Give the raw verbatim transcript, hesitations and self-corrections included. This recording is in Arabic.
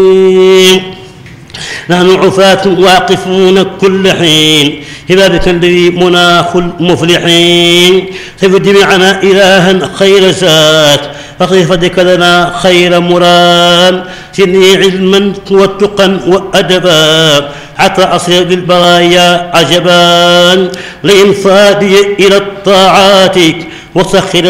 نحن عفاة واقفون كل حين هبابك الذي مناخ المفلحين خذ جميعنا إلها خير ذات فاغفر فضلك لنا خير مراد زدني علما واتقا وأدبا حتى أصير للبرايا عجبا لإنفاذي إلى الطاعات وسخر